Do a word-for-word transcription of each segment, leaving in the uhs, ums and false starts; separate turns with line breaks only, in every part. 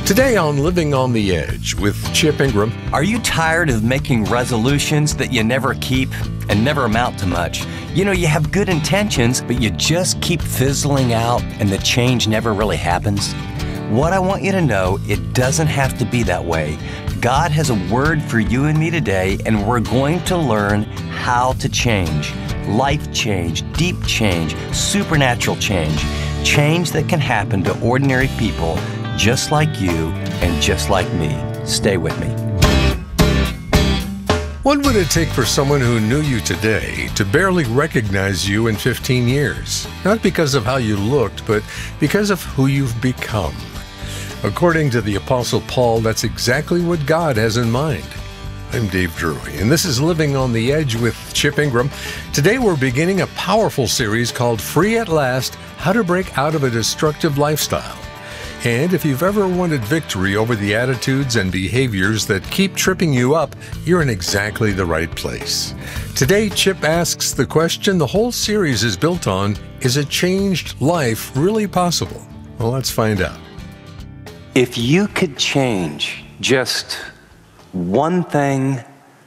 Today on Living on the Edge with Chip Ingram.
Are you tired of making resolutions that you never keep and never amount to much? You know, you have good intentions, but you just keep fizzling out and the change never really happens. What I want you to know, it doesn't have to be that way. God has a word for you and me today, and we're going to learn how to change. Life change, deep change, supernatural change. Change that can happen to ordinary people just like you and just like me. Stay with me.
What would it take for someone who knew you today to barely recognize you in fifteen years? Not because of how you looked, but because of who you've become. According to the Apostle Paul, that's exactly what God has in mind. I'm Dave Drury, and this is Living on the Edge with Chip Ingram. Today we're beginning a powerful series called Free at Last, How to Break Out of a Destructive Lifestyle. And if you've ever wanted victory over the attitudes and behaviors that keep tripping you up, you're in exactly the right place. Today, Chip asks the question the whole series is built on: is a changed life really possible? Well, let's find out.
If you could change just one thing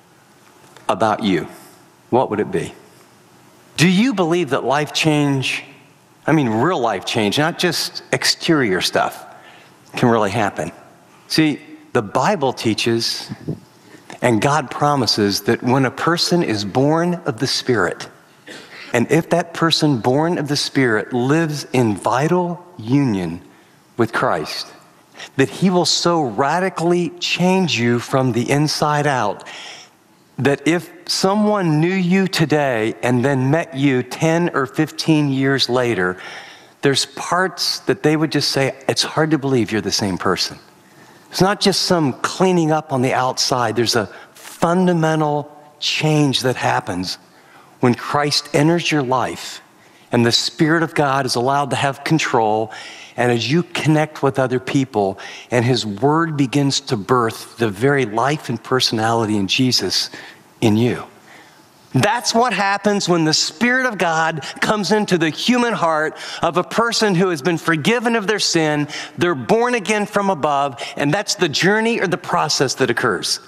about you, what would it be? Do you believe that life change, I mean real life change, not just exterior stuff, can really happen? See, the Bible teaches and God promises that when a person is born of the Spirit, and if that person born of the Spirit lives in vital union with Christ, that He will so radically change you from the inside out that if someone knew you today and then met you ten or fifteen years later, there's parts that they would just say, it's hard to believe you're the same person. It's not just some cleaning up on the outside. There's a fundamental change that happens when Christ enters your life and the Spirit of God is allowed to have control. And as you connect with other people and His Word begins to birth the very life and personality in Jesus in you. That's what happens when the Spirit of God comes into the human heart of a person who has been forgiven of their sin. They're born again from above, and that's the journey or the process that occurs.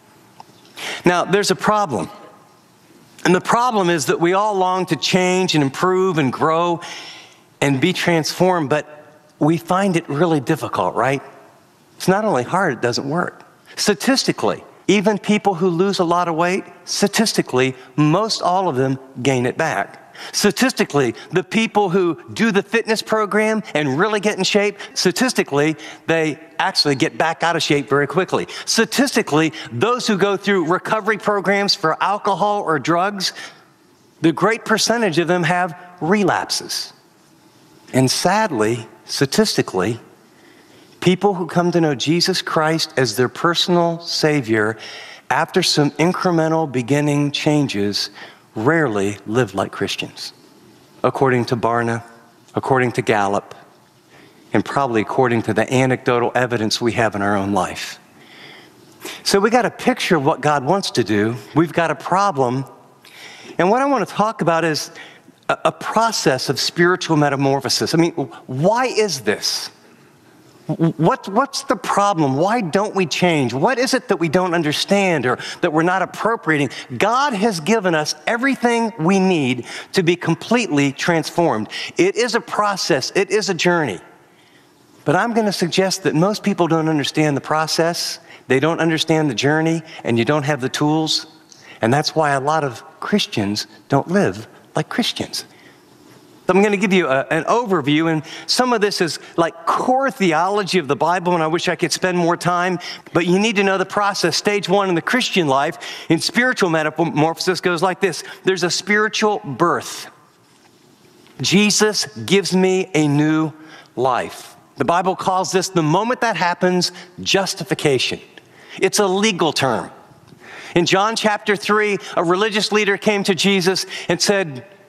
Now, there's a problem. And the problem is that we all long to change and improve and grow and be transformed, but we find it really difficult, right? It's not only hard, it doesn't work. Statistically, even people who lose a lot of weight, statistically, most all of them gain it back. Statistically, the people who do the fitness program and really get in shape, statistically, they actually get back out of shape very quickly. Statistically, those who go through recovery programs for alcohol or drugs, the great percentage of them have relapses. And sadly, statistically, people who come to know Jesus Christ as their personal Savior after some incremental beginning changes rarely live like Christians, according to Barna, according to Gallup, and probably according to the anecdotal evidence we have in our own life. So we got a picture of what God wants to do. We've got a problem. And what I want to talk about is a, a process of spiritual metamorphosis. I mean, why is this? What, what's the problem? Why don't we change? What is it that we don't understand or that we're not appropriating? God has given us everything we need to be completely transformed. It is a process. It is a journey. But I'm going to suggest that most people don't understand the process. They don't understand the journey, and you don't have the tools. And that's why a lot of Christians don't live like Christians. I'm going to give you a, an overview, and some of this is like core theology of the Bible, and I wish I could spend more time, but you need to know the process. Stage one in the Christian life, in spiritual metamorphosis, goes like this. There's a spiritual birth. Jesus gives me a new life. The Bible calls this, the moment that happens, justification. It's a legal term. In John chapter three, a religious leader came to Jesus and said,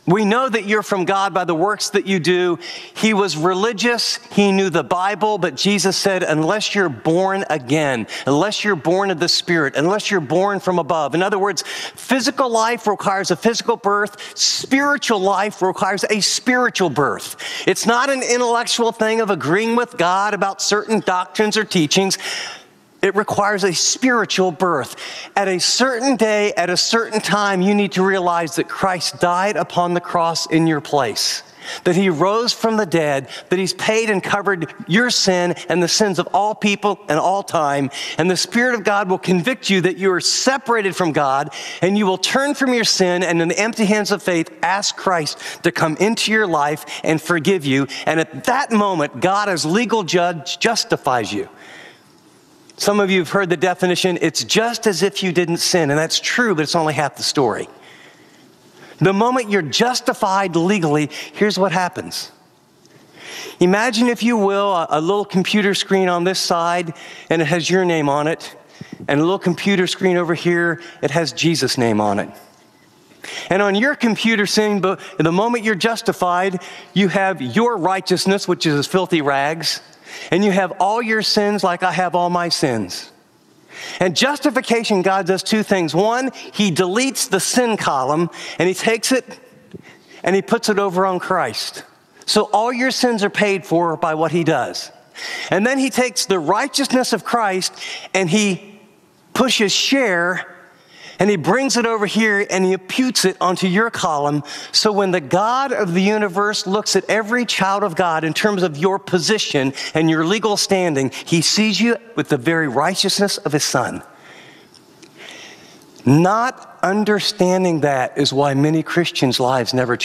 We know that you're from God by the works that you do. He was religious. He knew the Bible, but Jesus said, unless you're born again, unless you're born of the Spirit, unless you're born from above. In other words, physical life requires a physical birth. Spiritual life requires a spiritual birth. It's not an intellectual thing of agreeing with God about certain doctrines or teachings. It requires a spiritual birth. At a certain day, at a certain time, you need to realize that Christ died upon the cross in your place, that he rose from the dead, that he's paid and covered your sin and the sins of all people and all time. And the Spirit of God will convict you that you are separated from God, and you will turn from your sin and in the empty hands of faith, ask Christ to come into your life and forgive you. And at that moment, God as legal judge justifies you. Some of you have heard the definition, it's just as if you didn't sin. And that's true, but it's only half the story. The moment you're justified legally, here's what happens. Imagine, if you will, a, a little computer screen on this side, and it has your name on it. And a little computer screen over here, it has Jesus' name on it. And on your computer screen, the moment you're justified, you have your righteousness, which is as filthy rags. And you have all your sins like I have all my sins. And justification, God does two things. One, he deletes the sin column, and he takes it and he puts it over on Christ. So all your sins are paid for by what he does. And then he takes the righteousness of Christ and he pushes share, and he brings it over here and he imputes it onto your column. So when the God of the universe looks at every child of God in terms of your position and your legal standing, he sees you with the very righteousness of his Son. Not understanding that is why many Christians' lives never change.